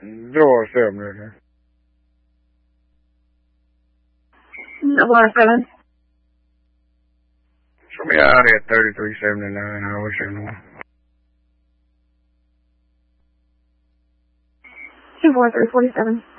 Door 7 right there. Door 7. Show me out at 3379. I wish I knew. 24347.